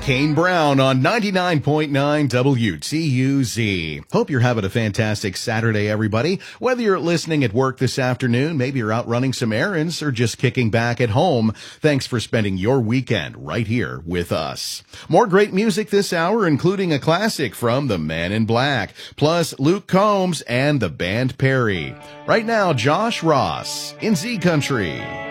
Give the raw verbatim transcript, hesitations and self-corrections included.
Kane Brown on ninety-nine point nine W T U Z. Hope you're having a fantastic Saturday, everybody. Whether you're listening at work this afternoon, maybe you're out running some errands, or just kicking back at home, thanks for spending your weekend right here with us. More great music this hour, including a classic from the Man in Black, plus Luke Combs and the band Perry. Right now, Josh Ross in Z Country.